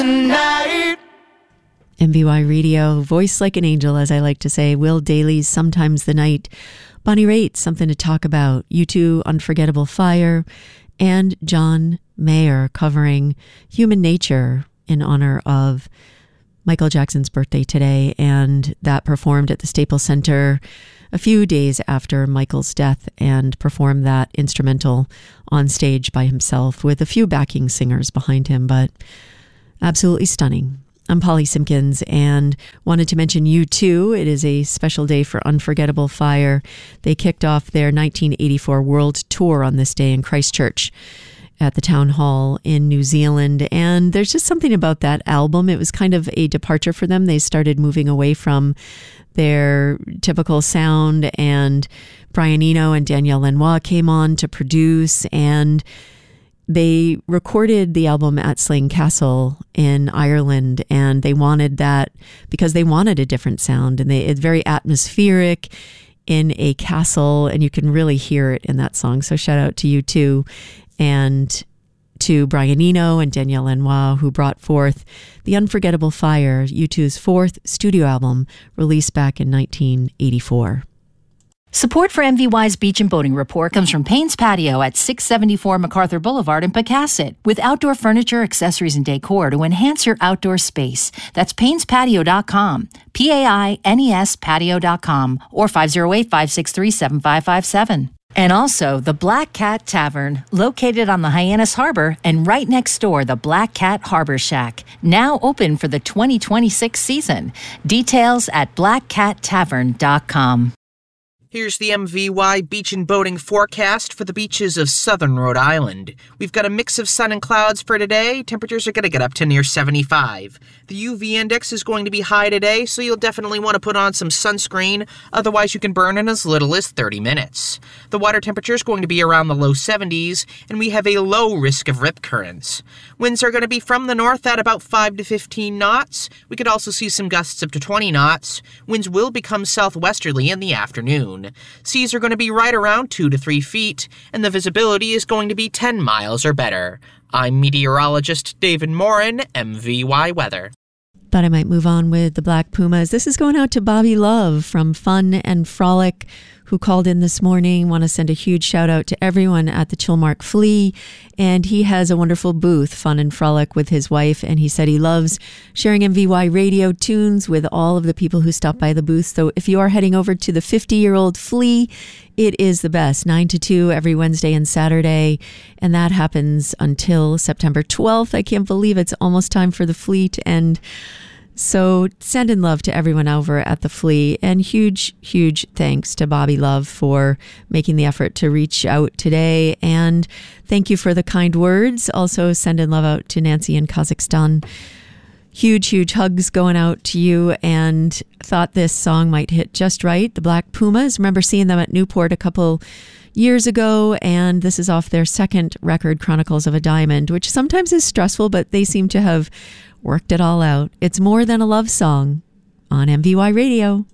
Tonight. MVY Radio, voice like an angel, as I like to say. Will Daly's Sometimes the Night. Bonnie Raitt, Something to Talk About. U2, Unforgettable Fire. And John Mayer covering Human Nature in honor of Michael Jackson's birthday today. And that performed at the Staples Center a few days after Michael's death, and performed that instrumental on stage by himself with a few backing singers behind him, but absolutely stunning. I'm Polly Simpkins, and wanted to mention U2. It is a special day for Unforgettable Fire. They kicked off their 1984 world tour on this day in Christchurch at the Town Hall in New Zealand. And there's just something about that album. It was kind of a departure for them. They started moving away from their typical sound, and Brian Eno and Danielle Lanois came on to produce, and they recorded the album at Slane Castle in Ireland, and they wanted that because they wanted a different sound, and it's very atmospheric in a castle, and you can really hear it in that song. So shout out to U2 and to Brian Eno and Danielle Lanois, who brought forth The Unforgettable Fire, U2's fourth studio album, released back in 1984. Support for MVY's Beach and Boating Report comes from Payne's Patio at 674 MacArthur Boulevard in Pecasset, with outdoor furniture, accessories, and decor to enhance your outdoor space. That's PaynesPatio.com, P-A-I-N-E-S patio.com, or 508-563-7557. And also the Black Cat Tavern, located on the Hyannis Harbor and right next door, the Black Cat Harbor Shack, now open for the 2026 season. Details at blackcattavern.com. Here's the MVY Beach and Boating forecast for the beaches of southern Rhode Island. We've got a mix of sun and clouds for today. Temperatures are going to get up to near 75. The UV index is going to be high today, so you'll definitely want to put on some sunscreen. Otherwise, you can burn in as little as 30 minutes. The water temperature is going to be around the low 70s, and we have a low risk of rip currents. Winds are going to be from the north at about 5 to 15 knots. We could also see some gusts up to 20 knots. Winds will become southwesterly in the afternoon. Seas are going to be right around 2 to 3 feet, and the visibility is going to be 10 miles or better. I'm meteorologist David Morin, MVY Weather. Thought I might move on with the Black Pumas. This is going out to Bobby Love from Fun and Frolic, who called in this morning. Want to send a huge shout out to everyone at the Chilmark Flea. And he has a wonderful booth, Fun and Frolic, with his wife. And he said he loves sharing MVY radio tunes with all of the people who stop by the booth. So if you are heading over to the 50-year-old Flea, it is the best, 9 to 2 every Wednesday and Saturday. And that happens until September 12th. I can't believe it's almost time for the Flea to end. So send in love to everyone over at the Flea, and huge, huge thanks to Bobby Love for making the effort to reach out today. And thank you for the kind words. Also send in love out to Nancy in Kazakhstan. Huge, huge hugs going out to you, and thought this song might hit just right. The Black Pumas. Remember seeing them at Newport a couple years ago, and this is off their second record, Chronicles of a Diamond, which sometimes is stressful, but they seem to have worked it all out. It's More Than a Love Song on MVY Radio.